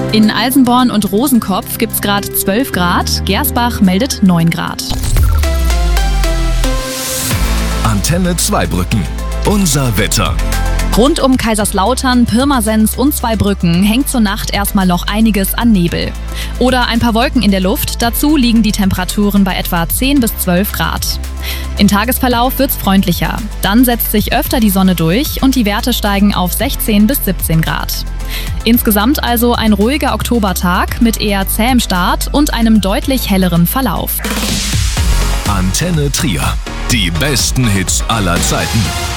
In Alsenborn und Rosenkopf gibt es gerade 12 Grad, Gersbach meldet 9 Grad. Antenne Zweibrücken. Unser Wetter. Rund um Kaiserslautern, Pirmasens und Zweibrücken hängt zur Nacht erstmal noch einiges an Nebel. Oder ein paar Wolken in der Luft, dazu liegen die Temperaturen bei etwa 10 bis 12 Grad. Im Tagesverlauf wird's freundlicher. Dann setzt sich öfter die Sonne durch und die Werte steigen auf 16 bis 17 Grad. Insgesamt also ein ruhiger Oktobertag mit eher zähem Start und einem deutlich helleren Verlauf. Antenne Trier. Die besten Hits aller Zeiten.